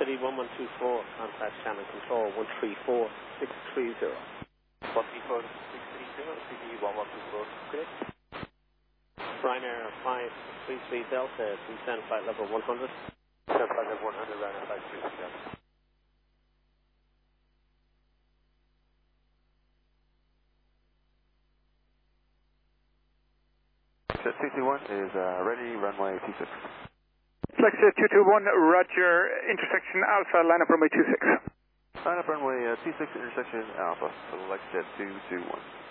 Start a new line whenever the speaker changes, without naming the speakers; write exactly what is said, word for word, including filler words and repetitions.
City one one two four, contact Shannon Control one three four six three zero.
one three four six three zero, C D one one two four, correct?
Ryanair five three three Delta, descend flight level one hundred.
Descend flight level one hundred, Ryanair five three three Delta. two two one is uh, ready, runway two six.
Flexjet two two one, roger, intersection Alpha, line up runway two six.
Line up runway uh, two six, intersection Alpha, Flexjet two two one.